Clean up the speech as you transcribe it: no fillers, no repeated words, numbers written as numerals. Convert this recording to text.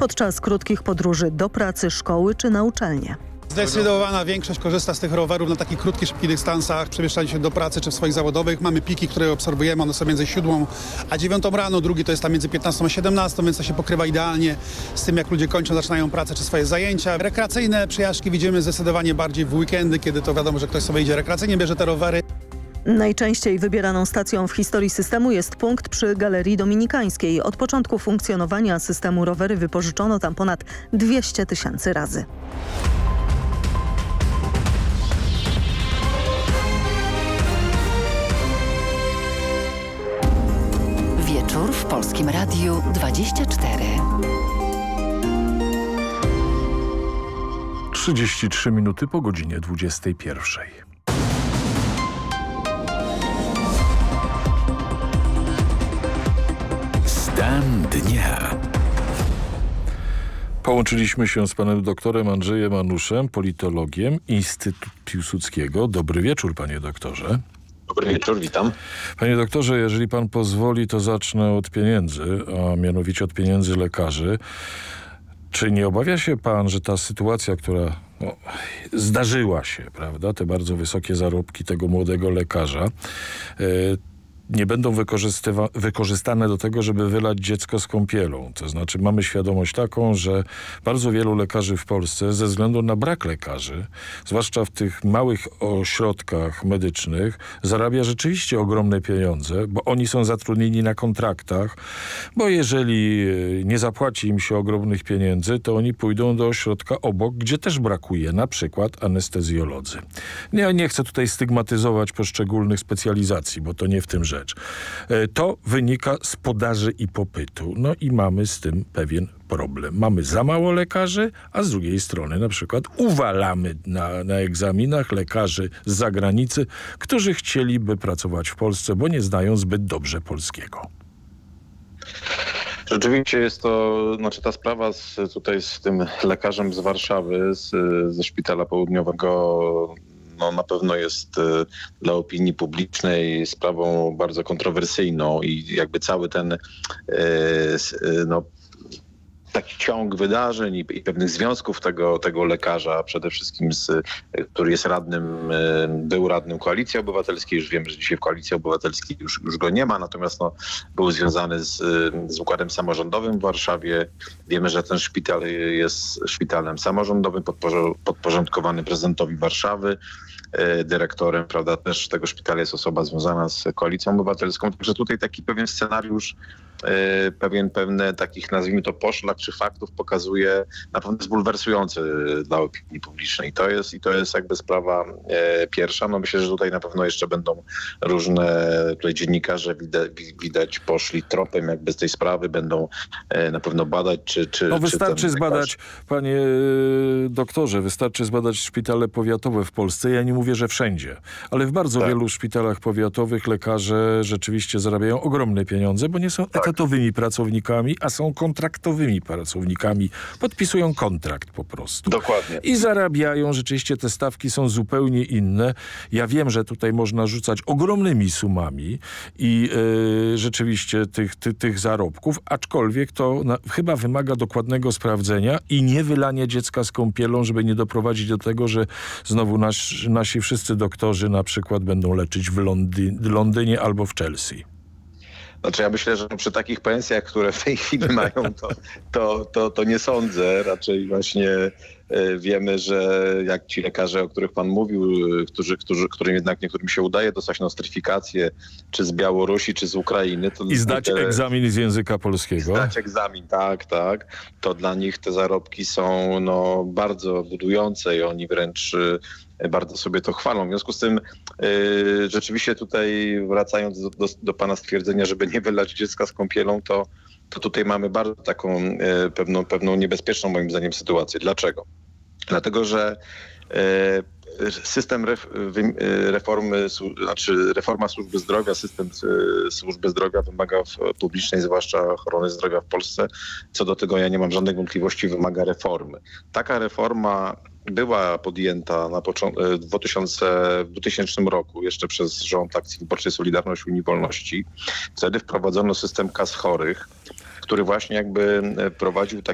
podczas krótkich podróży do pracy, szkoły czy na uczelnię. Zdecydowana większość korzysta z tych rowerów na takich krótkich, szybkich dystansach, przemieszczaniu się do pracy czy w swoich zawodowych. Mamy piki, które obserwujemy, one są między 7 a 9 rano, drugi to jest tam między 15 a 17, więc to się pokrywa idealnie z tym, jak ludzie kończą, zaczynają pracę czy swoje zajęcia. Rekreacyjne przejażdżki widzimy zdecydowanie bardziej w weekendy, kiedy to wiadomo, że ktoś sobie idzie rekreacyjnie, bierze te rowery. Najczęściej wybieraną stacją w historii systemu jest punkt przy Galerii Dominikańskiej. Od początku funkcjonowania systemu rowery wypożyczono tam ponad 200 000 razy. Wieczór w Polskim Radiu 24. 33 minuty po godzinie 21. Stan dnia. Połączyliśmy się z panem doktorem Andrzejem Anuszem, politologiem, Instytut Piłsudskiego. Dobry wieczór, panie doktorze. Dobry wieczór, witam. Panie doktorze, jeżeli pan pozwoli, to zacznę od pieniędzy, a mianowicie od pieniędzy lekarzy. Czy nie obawia się pan, że ta sytuacja, która zdarzyła się, prawda, te bardzo wysokie zarobki tego młodego lekarza, nie będą wykorzystane do tego, żeby wylać dziecko z kąpielą? To znaczy mamy świadomość taką, że bardzo wielu lekarzy w Polsce ze względu na brak lekarzy, zwłaszcza w tych małych ośrodkach medycznych, zarabia rzeczywiście ogromne pieniądze, bo oni są zatrudnieni na kontraktach, bo jeżeli nie zapłaci im się ogromnych pieniędzy, to oni pójdą do ośrodka obok, gdzie też brakuje, na przykład anestezjolodzy. Nie chcę tutaj stygmatyzować poszczególnych specjalizacji, bo to nie w tym rzecz. To wynika z podaży i popytu. No i mamy z tym pewien problem. Mamy za mało lekarzy, a z drugiej strony na przykład uwalamy na egzaminach lekarzy z zagranicy, którzy chcieliby pracować w Polsce, bo nie znają zbyt dobrze polskiego. Rzeczywiście jest to, ta sprawa z tym lekarzem z Warszawy, ze Szpitala Południowego, na pewno jest dla opinii publicznej sprawą bardzo kontrowersyjną i jakby cały ten taki ciąg wydarzeń i pewnych związków tego lekarza, przede wszystkim który jest był radnym Koalicji Obywatelskiej. Już wiemy, że dzisiaj w Koalicji Obywatelskiej już go nie ma, natomiast był związany z układem samorządowym w Warszawie. Wiemy, że ten szpital jest szpitalem samorządowym, podporządkowany prezydentowi Warszawy. Dyrektorem, prawda, też tego szpitala jest osoba związana z Koalicją Obywatelską. Także tutaj taki pewien scenariusz, pewne takich, nazwijmy to, poszlak czy faktów pokazuje, na pewno jest bulwersujący dla opinii publicznej. I to jest jakby sprawa pierwsza. Myślę, że tutaj na pewno jeszcze będą różne dziennikarze, widać, poszli tropem jakby z tej sprawy, będą na pewno badać, czy wystarczy zbadać, panie doktorze, wystarczy zbadać szpitale powiatowe w Polsce. Ja nie mówię, że wszędzie, ale w bardzo wielu szpitalach powiatowych lekarze rzeczywiście zarabiają ogromne pieniądze, bo nie są etatowymi pracownikami, a są kontraktowymi pracownikami. Podpisują kontrakt po prostu. Dokładnie. I zarabiają, rzeczywiście te stawki są zupełnie inne. Ja wiem, że tutaj można rzucać ogromnymi sumami i rzeczywiście tych zarobków, aczkolwiek to chyba wymaga dokładnego sprawdzenia i nie wylania dziecka z kąpielą, żeby nie doprowadzić do tego, że znowu nasi wszyscy doktorzy na przykład będą leczyć w Londynie albo w Chelsea. Ja myślę, że przy takich pensjach, które w tej chwili mają, to nie sądzę. Raczej właśnie wiemy, że jak ci lekarze, o których pan mówił, którym jednak niektórym się udaje dostać nostryfikację, czy z Białorusi, czy z Ukrainy. I zdać egzamin z języka polskiego. Zdać egzamin, tak. To dla nich te zarobki są bardzo budujące i oni wręcz bardzo sobie to chwalą. W związku z tym rzeczywiście tutaj, wracając do pana stwierdzenia, żeby nie wylać dziecka z kąpielą, to tutaj mamy bardzo taką pewną niebezpieczną moim zdaniem sytuację. Dlaczego? Dlatego, że system reforma służby zdrowia, system służby zdrowia wymaga publicznej, zwłaszcza ochrony zdrowia w Polsce. Co do tego ja nie mam żadnych wątpliwości, wymaga reformy. Taka reforma była podjęta w 2000 roku, jeszcze przez rząd Akcji Wyborczej Solidarność Unii Wolności. Wtedy wprowadzono system kas chorych, który właśnie jakby prowadził